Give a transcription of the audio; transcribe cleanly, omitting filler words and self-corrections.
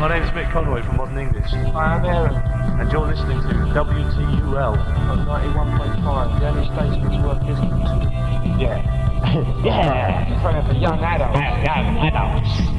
My name's Mick Conroy from Modern English. I am Aaron. And you're listening to WTUL. On 91.5, the only station that's worth listening to. Yeah. Yeah. For young adults. Young adults.